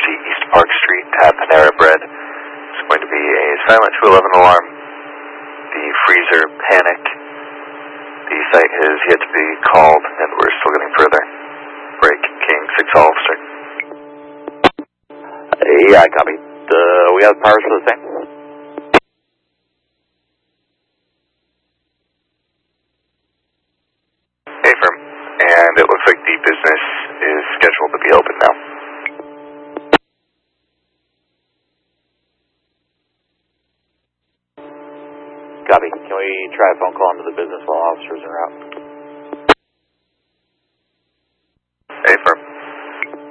East Park Street at Panera Bread. It's going to be a silent 211 alarm. The freezer panic. The site has yet to be called, and we're still getting further. Break, King 6 Officer. Yeah, I copy. We have powers for the same? Affirm. And it looks like the business is scheduled to be open now. Copy. Can we try a phone call into the business while officers are out?